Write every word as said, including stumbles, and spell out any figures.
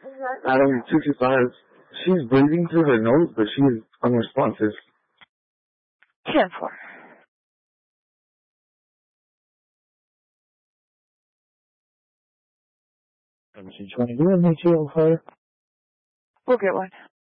Adam, two two five. She's breathing through her nose, but she is unresponsive. ten four. M C twenty, do you have any T L fire? We'll get one.